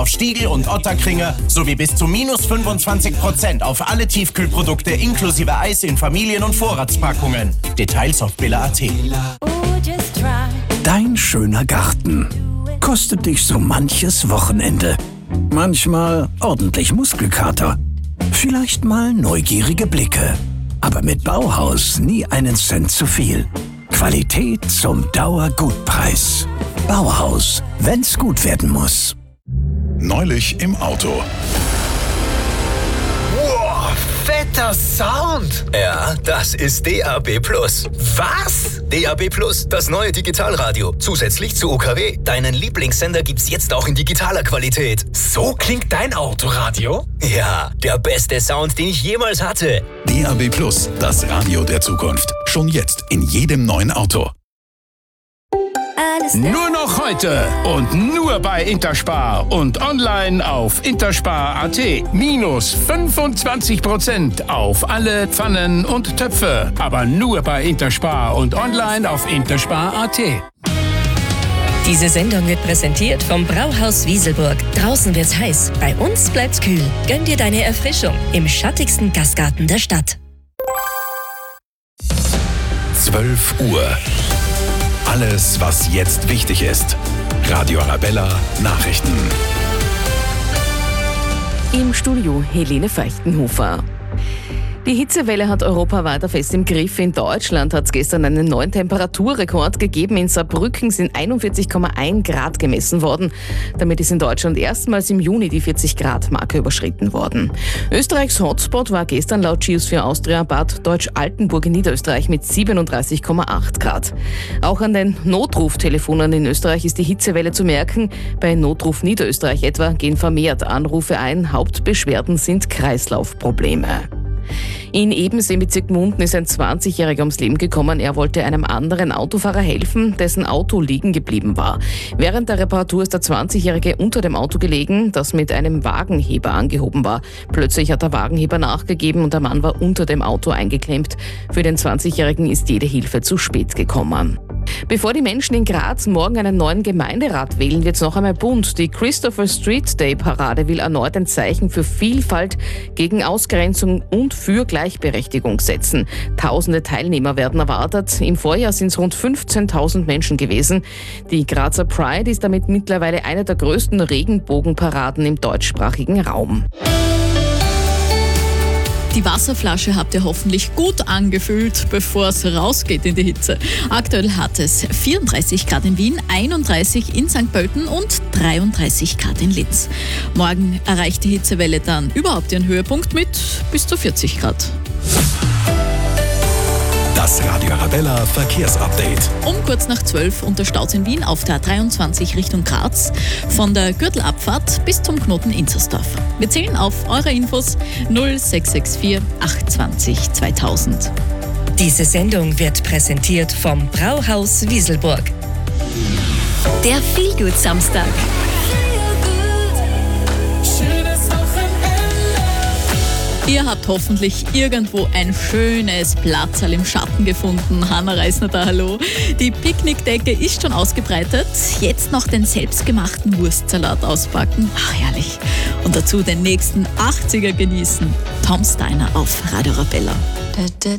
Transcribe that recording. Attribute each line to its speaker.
Speaker 1: auf Stiegl und Otterkringer sowie bis zu minus 25% auf alle Tiefkühlprodukte inklusive Eis in Familien- und Vorratspackungen. Details auf billa.at.
Speaker 2: Dein schöner Garten kostet dich so manches Wochenende. Manchmal ordentlich Muskelkater. Vielleicht mal neugierige Blicke. Aber mit Bauhaus nie einen Cent zu viel. Qualität zum Dauergutpreis. Bauhaus, wenn's gut werden muss.
Speaker 3: Neulich im Auto.
Speaker 4: Wow, fetter Sound!
Speaker 5: Ja, das ist DAB+.
Speaker 4: Was?
Speaker 5: DAB+, das neue Digitalradio. Zusätzlich zu UKW. Deinen Lieblingssender gibt's jetzt auch in digitaler Qualität.
Speaker 4: So klingt dein Autoradio?
Speaker 5: Ja, der beste Sound, den ich jemals hatte.
Speaker 3: DAB+, das Radio der Zukunft. Schon jetzt in jedem neuen Auto.
Speaker 6: Nur noch heute und nur bei Interspar und online auf interspar.at. Minus 25% auf alle Pfannen und Töpfe. Aber nur bei Interspar und online auf interspar.at.
Speaker 7: Diese Sendung wird präsentiert vom Brauhaus Wieselburg. Draußen wird's heiß, bei uns bleibt's kühl. Gönn dir deine Erfrischung im schattigsten Gastgarten der Stadt.
Speaker 3: 12 Uhr. Alles, was jetzt wichtig ist. Radio Arabella Nachrichten.
Speaker 8: Im Studio Helene Feuchtenhofer. Die Hitzewelle hat Europa weiter fest im Griff. In Deutschland hat es gestern einen neuen Temperaturrekord gegeben. In Saarbrücken sind 41,1 Grad gemessen worden. Damit ist in Deutschland erstmals im Juni die 40-Grad-Marke überschritten worden. Österreichs Hotspot war gestern laut Geosphere Austria Bad Deutsch-Altenburg in Niederösterreich mit 37,8 Grad. Auch an den Notruf-Telefonen in Österreich ist die Hitzewelle zu merken. Bei Notruf Niederösterreich etwa gehen vermehrt Anrufe ein. Hauptbeschwerden sind Kreislaufprobleme. In Ebensee im Bezirk Munden ist ein 20-Jähriger ums Leben gekommen. Er wollte einem anderen Autofahrer helfen, dessen Auto liegen geblieben war. Während der Reparatur ist der 20-Jährige unter dem Auto gelegen, das mit einem Wagenheber angehoben war. Plötzlich hat der Wagenheber nachgegeben und der Mann war unter dem Auto eingeklemmt. Für den 20-Jährigen ist jede Hilfe zu spät gekommen. Bevor die Menschen in Graz morgen einen neuen Gemeinderat wählen, wird es noch einmal bunt. Die Christopher Street Day Parade will erneut ein Zeichen für Vielfalt, gegen Ausgrenzung und für Gleichberechtigung setzen. Tausende Teilnehmer werden erwartet. Im Vorjahr sind es rund 15.000 Menschen gewesen. Die Grazer Pride ist damit mittlerweile eine der größten Regenbogenparaden im deutschsprachigen Raum.
Speaker 9: Die Wasserflasche habt ihr hoffentlich gut angefüllt, bevor es rausgeht in die Hitze. Aktuell hat es 34 Grad in Wien, 31 in St. Pölten und 33 Grad in Linz. Morgen erreicht die Hitzewelle dann überhaupt ihren Höhepunkt mit bis zu 40 Grad.
Speaker 3: Das Radio Arabella Verkehrsupdate.
Speaker 9: Um kurz nach 12 unter Staus in Wien auf der A23 Richtung Graz, von der Gürtelabfahrt bis zum Knoten Inzersdorf. Wir zählen auf eure Infos 0664 820 2000.
Speaker 7: Diese Sendung wird präsentiert vom Brauhaus Wieselburg.
Speaker 10: Der Feelgood-Samstag.
Speaker 9: Ihr habt hoffentlich irgendwo ein schönes Platzerl im Schatten gefunden. Hanna Reisner da, hallo. Die Picknickdecke ist schon ausgebreitet. Jetzt noch den selbstgemachten Wurstsalat auspacken. Ach, herrlich. Und dazu den nächsten 80er genießen. Tom Steiner auf Radio Arabella.